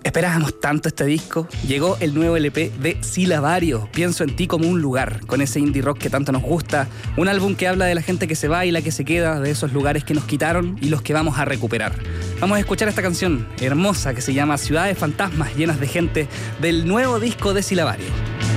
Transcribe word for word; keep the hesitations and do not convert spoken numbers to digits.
Esperábamos tanto este disco. Llegó el nuevo L P de Silabario, Pienso en ti como un lugar, con ese indie rock que tanto nos gusta. Un álbum que habla de la gente que se va y la que se queda, de esos lugares que nos quitaron y los que vamos a recuperar. Vamos a escuchar esta canción hermosa que se llama Ciudades Fantasmas llenas de gente, del nuevo disco de Silabario.